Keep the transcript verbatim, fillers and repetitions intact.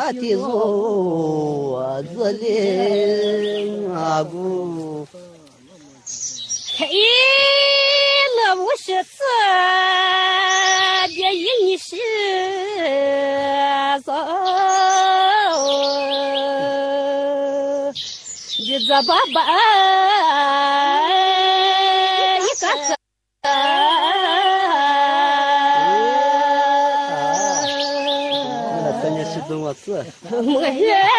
的如子林啊姑。 嘿，乐无是此，别一你是走，你这爸爸一个字。 那咱也是怎么事？ 我也。